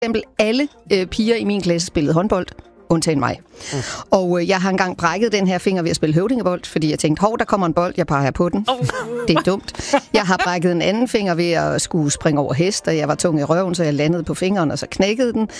eksempel alle piger i min klasse spillede håndbold, undtagen mig. Og jeg har engang brækket den her finger ved at spille høvdingebold, fordi jeg tænkte, der kommer en bold, jeg peger på den. Det er dumt. Jeg har brækket en anden finger ved at skulle springe over hest, og jeg var tung i røven, så jeg landede på fingeren, og så knækkede den.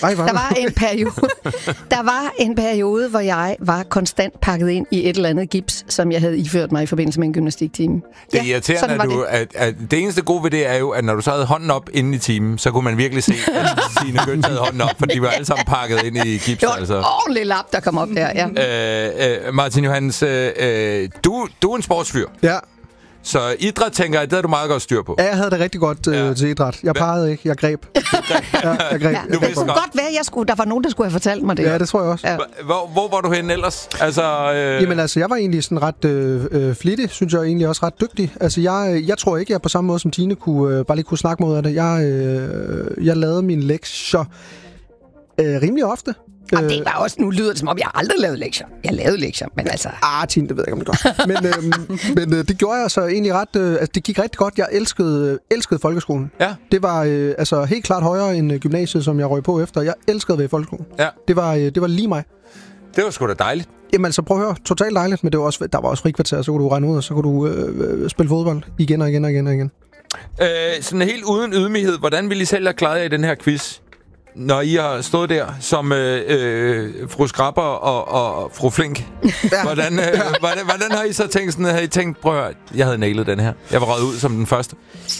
Der var en periode, hvor jeg var konstant pakket ind i et eller andet gips, som jeg havde iført mig i forbindelse med en gymnastiktime. Det er irriterende, at det eneste gode ved det er jo, at når du så havde hånden op inde i timen, så kunne man virkelig se, at Signe Gøtz havde hånden op, for de var alle sammen pakket ind i gips. Ordentlig lap, der kom op der, ja. Martin Johans, du er en sportsfyr. Ja. Så idræt, tænker jeg, det havde du meget godt styr på. Ja, jeg havde det rigtig godt til idræt. Jeg pegede ikke, jeg greb. Jeg greb. Ja, det kunne godt være, der var nogen, der skulle have fortalt mig det. Ja, det tror jeg også. Ja. Hvor var du henne ellers? Jamen altså, jeg var egentlig sådan ret flittig, synes jeg egentlig også ret dygtig. Altså, jeg tror ikke, jeg på samme måde som Tine bare lige kunne snakke mod af det. Jeg lavede mine lektier rimelig ofte. Og det var også, nu lyder det som om, jeg aldrig lavede lektier. Jeg lavede lektier, men altså... Tine, det ved jeg ikke, om det gør. Men det gjorde jeg så egentlig ret... det gik rigtig godt. Jeg elskede folkeskolen. Ja. Det var helt klart højere end gymnasiet, som jeg røg på efter. Jeg elskede at være i folkeskolen. Ja. Det var lige mig. Det var sgu da dejligt. Jamen altså, prøv at høre. Totalt dejligt, men der var også frikvarter, så kunne du regne ud, og så kunne du spille fodbold igen og igen og igen og igen. Sådan helt uden ydmyghed, hvordan ville I selv have klaret jer i den her quiz? Når I har stået der som fru Skrapper og fru Flink, hvordan har I så tænkt sådan? Har I tænkt, prøv at høre, jeg havde nailet den her. Jeg var røget ud som den første.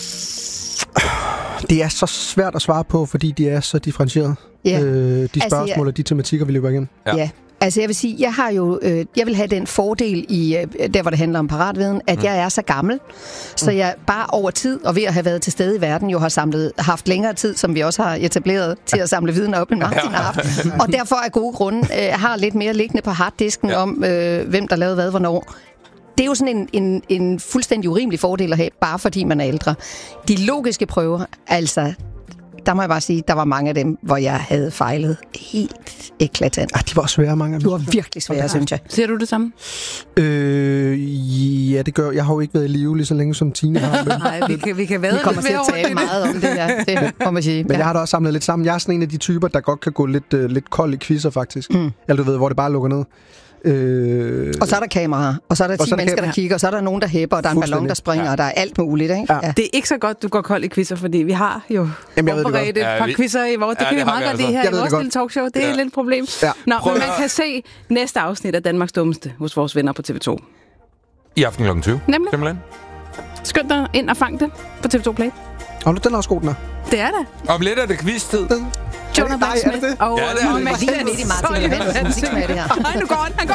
Det er så svært at svare på, fordi de er så differentieret. De spørgsmål og de tematikker, vi løber igen. Ja. Altså jeg vil sige, jeg vil have den fordel i der, hvor det handler om paratviden, at jeg er så gammel, så jeg bare over tid, og ved at have været til stede i verden, jo har haft længere tid, som vi også har etableret, til at samle viden op, end Martin har haft. Og derfor af gode grunde har lidt mere liggende på harddisken om, hvem der lavede hvad, hvornår. Det er jo sådan en fuldstændig urimelig fordel at have, bare fordi man er ældre. De logiske prøver, altså... Der må jeg bare sige, der var mange af dem, hvor jeg havde fejlet helt eklatant. De var svære, mange af dem. De var virkelig svære, synes jeg. Ser du det samme? Ja, det gør jeg. har jo ikke været i live lige så længe, som Tine har. Nej, vi kan være vi kommer til at tale meget om det her. Det må man sige. Men jeg har da også samlet lidt sammen. Jeg er sådan en af de typer, der godt kan gå lidt kold i quizzer, faktisk. Eller du ved, hvor det bare lukker ned. Og så er der kameraer, og så er der 10 mennesker, der kigger, og så er der nogen, der hæpper, og der er en ballon, der springer, og der er alt muligt, ikke? Ja. Det er ikke så godt, du går kold i quizzer, fordi vi har jo forberedt et par quizzer i vores... Det kan vi meget godt lide her i vores lille talkshow. Det er lidt et problem. Ja. Nå, men man kan se næste afsnit af Danmarks Dummeste hos vores venner på TV2. I aften kl. 20. Nemlig. Simpelthen. Skynd dig ind og fang det på TV2 Play. Og den er også god, den er. Det er det. Om lidt er det quiz-tid. Jonah Blacksmith og Martin. Martin. Nu går han.